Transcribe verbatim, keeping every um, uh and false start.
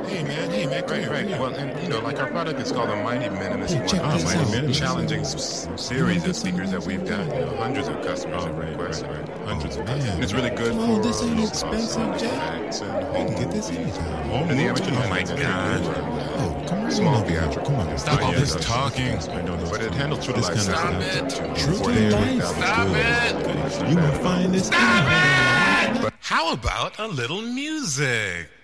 Hey man, hey man, come Right, here, right. come here. Well, and you know, like our product is called the Mighty Minimus Hey, One. check It's this a out. Mighty This challenging is- s- series of speakers that we've done. You know, hundreds of customers Oh, have right, requested right, it. right. Hundreds Oh, of man. customers. And it's really good Oh, for this ain't uh, expensive, Jack. effects and You home can get this movies. anytime. Home And the movies, amateur oh my mics get God. good. Oh, come on. Small over here. theatrical. Come on. Stop all this talking. I know, but it handles true to This life kind of sensitive. stuff. to True to forty-eight life. thousand Stop good. it. You will find this. Stop it! How about a little music?